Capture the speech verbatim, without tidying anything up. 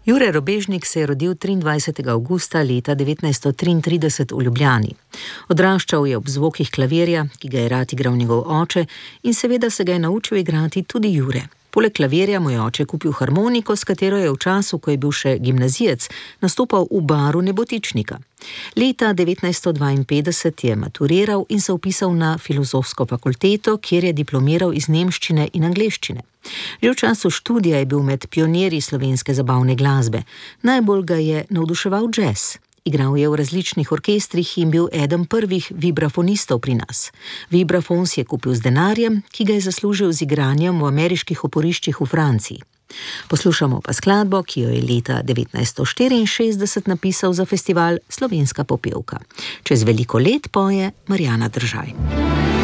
Jure Robežnik se je rodil triindvajsetega avgusta leta devetnajststo triintrideset v Ljubljani. Odraščal je ob zvokih klavirja, ki ga je rad igral njegov oče, in seveda se ga je naučil igrati tudi Jure. Poleg klavirja mu je oče kupil harmoniko, s katero je v času, ko je bil še gimnazijec, nastopal v baru Nebotičnika. Leta devetnajststo dvainpetdeset je maturiral in se vpisal na filozofsko fakulteto, kjer je diplomiral iz nemščine in angleščine. Že v času študija je bil med pionirji slovenske zabavne glasbe. Najbolj ga je navduševal džez. Igral je v različnih orkestrih in bil eden prvih vibrafonistov pri nas. Vibrafon si je kupil z denarjem, ki ga je zaslužil z igranjem v ameriških oporiščih v Franciji. Poslušamo pa skladbo, ki jo je leta devetnajststo štiriinšestdeset napisal za festival Slovenska popevka. Čez veliko let poje Marjana Držaj.